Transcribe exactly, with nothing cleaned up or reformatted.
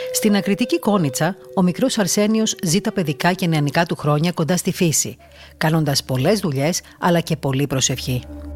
Στην ακριτική Κόνιτσα, ο μικρός Αρσένιος ζει τα παιδικά και νεανικά του χρόνια κοντά στη φύση, κάνοντας πολλές δουλειές αλλά και πολλή προσευχή.